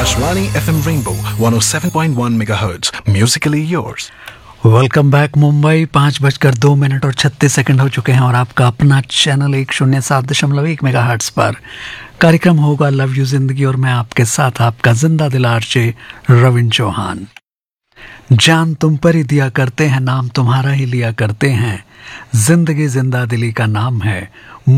Akashvani FM Rainbow 107.1 MHz. Musically yours. Welcome back Mumbai. 5:02 और 36 second हो चुके हैं और आपका अपना चैनल 107.1 मेगाहर्ट्ज पर कार्यक्रम होगा लव यू जिंदगी और मैं आपके साथ आपका जिंदा दिल आरजे रविंद्र चौहान। जान तुम पर ही दिया करते हैं, नाम तुम्हारा ही लिया करते हैं, जिंदगी जिंदा दिली का नाम है।